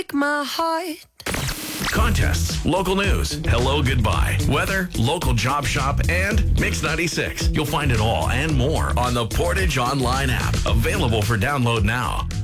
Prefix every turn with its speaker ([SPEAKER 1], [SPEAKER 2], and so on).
[SPEAKER 1] my heart.
[SPEAKER 2] Contests, local news, hello, goodbye, weather, local job shop, and Mix 96. You'll find it all and more on the Portage Online app. Available for download now.